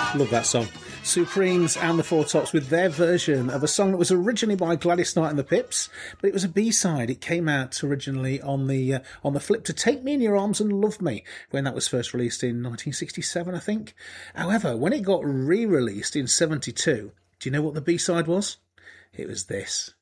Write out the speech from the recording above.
Love that song. Supremes and the Four Tops with their version of a song that was originally by Gladys Knight and the Pips, but it was a B-side. It came out originally on the flip to Take Me in Your Arms and Love Me, when that was first released in 1967, I think. However, when it got re-released in 72, do you know what the B-side was? It was this.